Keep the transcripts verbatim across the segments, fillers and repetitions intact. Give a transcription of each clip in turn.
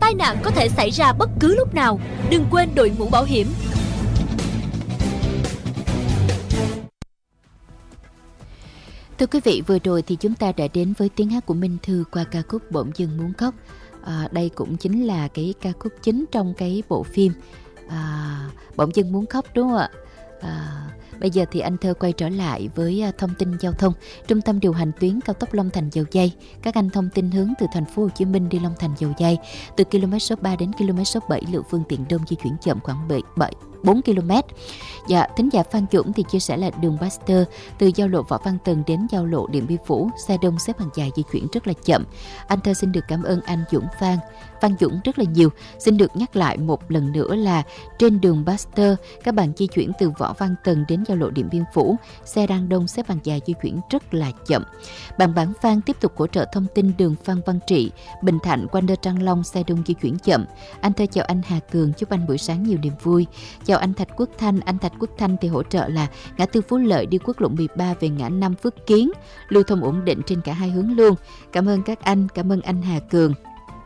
tai nạn có thể xảy ra bất cứ lúc nào. Đừng quên đội mũ bảo hiểm. Thưa quý vị, vừa rồi thì chúng ta đã đến với tiếng hát của Minh Thư qua ca khúc Bỗng Dưng Muốn Khóc. À, đây cũng chính là cái ca khúc chính trong cái bộ phim à, Bỗng Dưng Muốn Khóc, đúng không ạ? À, bây giờ thì anh Thơ quay trở lại với thông tin giao thông. Trung tâm điều hành tuyến cao tốc Long Thành Dầu Giây, các anh thông tin hướng từ thành phố Hồ Chí Minh đi Long Thành Dầu Giây, từ km số ba đến km số bảy, lượng phương tiện đông di chuyển chậm khoảng bảy bốn ki lô mét. Dạ, thính giả Phan Dũng thì chia sẻ là đường Baxter từ giao lộ Võ Văn Tần đến giao lộ Điện Biên Phủ, xe đông xếp hàng dài di chuyển rất là chậm. Anh Thơ xin được cảm ơn anh Dũng Phan Phan Dũng rất là nhiều. Xin được nhắc lại một lần nữa là trên đường Baxter, các bạn di chuyển từ Võ Văn Tần đến giao lộ Điện Biên Phủ, xe đang đông xếp hàng dài di chuyển rất là chậm. Bạn Bản Phan tiếp tục hỗ trợ thông tin đường Phan Văn Trị, Bình Thạnh qua nơi Trang Long, xe đông di chuyển chậm. Anh Thơ chào anh Hà Cường, chúc anh buổi sáng nhiều niềm vui. Chào anh Thạch Quốc Thanh, anh Thạch Quốc Thanh thì hỗ trợ là ngã tư Phú Lợi đi quốc lộ mười ba về ngã năm Phước Kiến, lưu thông ổn định trên cả hai hướng luôn. Cảm ơn các anh, cảm ơn anh Hà Cường.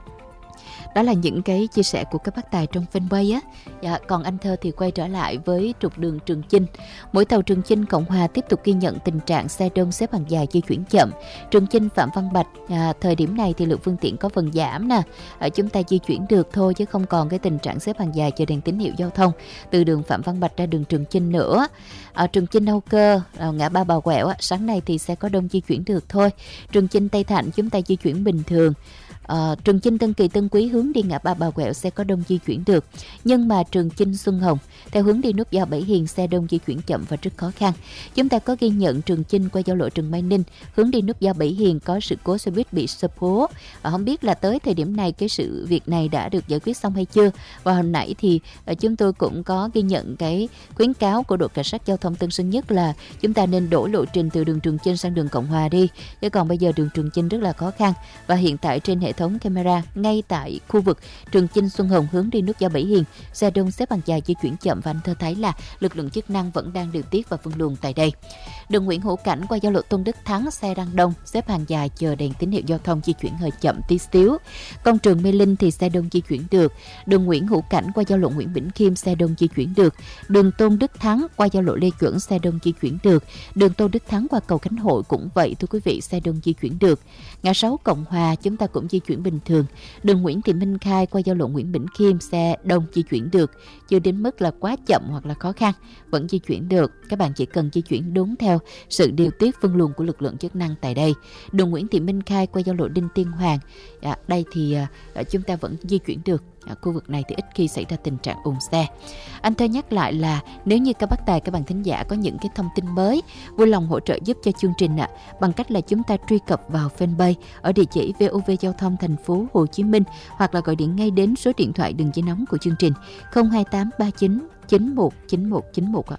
Đó là những cái chia sẻ của các bác tài trong fanpage á. Dạ, còn anh Thơ thì quay trở lại với trục đường Trường Chinh. Mỗi tàu Trường Chinh Cộng Hòa tiếp tục ghi nhận tình trạng xe đông xếp hàng dài di chuyển chậm. Trường Chinh Phạm Văn Bạch, à, thời điểm này thì lượng phương tiện có phần giảm nè. À, chúng ta di chuyển được thôi chứ không còn cái tình trạng xếp hàng dài chờ đèn tín hiệu giao thông từ đường Phạm Văn Bạch ra đường Trường Chinh nữa. À, Trường Chinh Âu Cơ, à, ngã ba Bà Quẹo á, sáng nay thì sẽ có đông di chuyển được thôi. Trường Chinh Tây Thạnh chúng ta di chuyển bình thường. À, Trường Chinh Tân Kỳ Tân Quý hướng đi ngã ba Bà Quẹo xe có đông di chuyển được, nhưng mà Trường Chinh Xuân Hồng theo hướng đi nút giao Bảy Hiền xe đông di chuyển chậm và rất khó khăn. Chúng ta có ghi nhận Trường Chinh qua giao lộ Trần Mai Ninh hướng đi nút giao Bảy Hiền có sự cố xe buýt bị sập hố. À, không biết là tới thời điểm này cái sự việc này đã được giải quyết xong hay chưa. Và hồi nãy thì à, chúng tôi cũng có ghi nhận cái khuyến cáo của đội cảnh sát giao thông Tân Sơn Nhất là chúng ta nên đổi lộ trình từ đường Trường Chinh sang đường Cộng Hòa đi, chứ còn bây giờ đường Trường Chinh rất là khó khăn. Và hiện tại trên hệ thống camera ngay tại khu vực Trường Chinh Xuân Hồng hướng đi nút giao Bảy Hiền, xe đông xếp hàng dài di chuyển chậm và anh Thơ thấy là lực lượng chức năng vẫn đang điều tiết và phân luồng tại đây. Đường Nguyễn Hữu Cảnh qua giao lộ Tôn Đức Thắng, xe đang đông xếp hàng dài chờ đèn tín hiệu giao thông di chuyển hơi chậm tí xíu. Công trường Mê Linh thì xe đông di chuyển được. Đường Nguyễn Hữu Cảnh qua giao lộ Nguyễn Bỉnh Khiêm xe đông di chuyển được. Đường Tôn Đức Thắng qua giao lộ Lê Duẩn xe đông di chuyển được. Đường Tôn Đức Thắng qua cầu Khánh Hội cũng vậy thưa quý vị, xe đông di chuyển được. Ngã sáu Cộng Hòa chúng ta cũng di chuyển bình thường. Đường Nguyễn Thị Minh Khai qua giao lộ Nguyễn Bỉnh Khiêm xe đông di chuyển được, chưa đến mức là quá chậm hoặc là khó khăn, vẫn di chuyển được. Các bạn chỉ cần di chuyển đúng theo sự điều tiết phân luồng của lực lượng chức năng tại đây. Đường Nguyễn Thị Minh Khai qua giao lộ Đinh Tiên Hoàng, à, đây thì à, chúng ta vẫn di chuyển được. À, khu vực này thì ít khi xảy ra tình trạng ùn xe. Anh Thơ nhắc lại là nếu như các bác tài, các bạn thính giả có những cái thông tin mới, vui lòng hỗ trợ giúp cho chương trình ạ, à, bằng cách là chúng ta truy cập vào fanpage ở địa chỉ vê o vê Giao thông Thành phố Hồ Chí Minh, hoặc là gọi điện ngay đến số điện thoại đường dây nóng của chương trình không hai tám ba chín chín một chín một chín một ạ.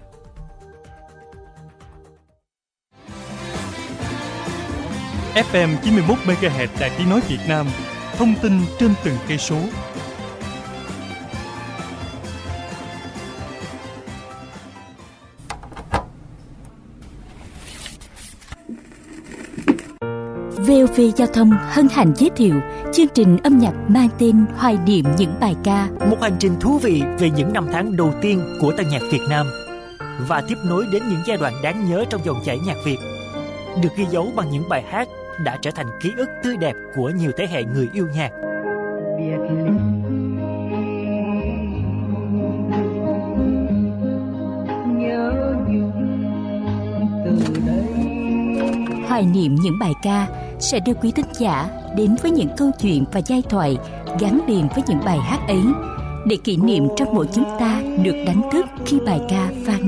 ép em chín mươi mốt mê ga héc Đài Tiếng nói Việt Nam, thông tin trên từng cây số. vê o vê Giao thông hân hạnh giới thiệu chương trình âm nhạc mang tên Hoài niệm những bài ca. Một hành trình thú vị về những năm tháng đầu tiên của tân nhạc Việt Nam và tiếp nối đến những giai đoạn đáng nhớ trong dòng chảy nhạc Việt, được ghi dấu bằng những bài hát đã trở thành ký ức tươi đẹp của nhiều thế hệ người yêu nhạc. Hoài niệm những bài ca sẽ đưa quý thính giả đến với những câu chuyện và giai thoại gắn liền với những bài hát ấy, để kỷ niệm trong mỗi chúng ta được đánh thức khi bài ca vang